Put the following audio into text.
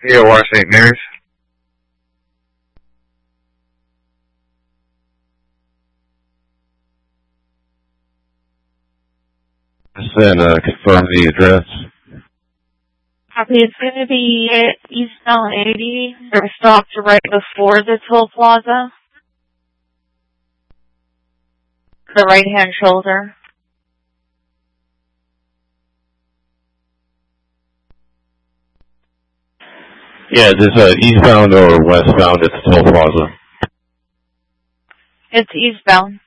AOR St. Mary's. Then confirm the address. Copy. It's going to be eastbound 80. They're stopped right before the toll plaza. The right-hand shoulder. Yeah, is this eastbound or westbound at the toll plaza? It's eastbound.